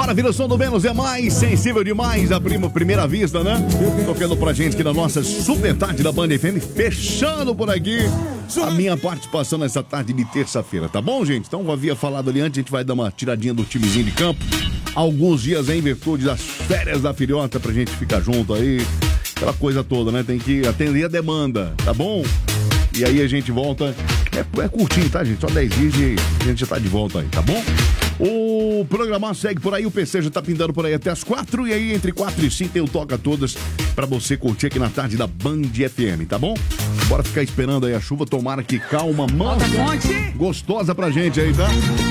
Maravilha, o som do Menos é mais sensível demais, a primeira vista, né? Tocando pra gente aqui na nossa super tarde da Band FM, fechando por aqui a minha participação nessa tarde de terça-feira, tá bom, gente? Então, eu havia falado ali antes, a gente vai dar uma tiradinha do timezinho de campo. Alguns dias em virtude das férias da filhota pra gente ficar junto aí, aquela coisa toda, né? Tem que atender a demanda, tá bom? E aí a gente volta, é curtinho, tá, gente? Só 10 dias e a gente já tá de volta aí, tá bom? O programa segue por aí, o PC já tá pintando por aí até as 4, e aí entre 4 e 5 tem o Toca Todas pra você curtir aqui na tarde da Band FM, tá bom? Bora ficar esperando aí a chuva, tomara que calma, mano. Gostosa pra gente aí, tá?